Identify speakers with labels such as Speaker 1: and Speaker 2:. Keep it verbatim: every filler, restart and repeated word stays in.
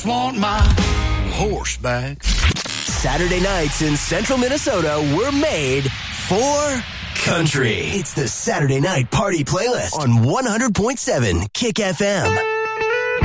Speaker 1: Want my horse back.
Speaker 2: Saturday nights in central Minnesota were made for country. It's the Saturday Night Party Playlist on one hundred point seven Kick F M.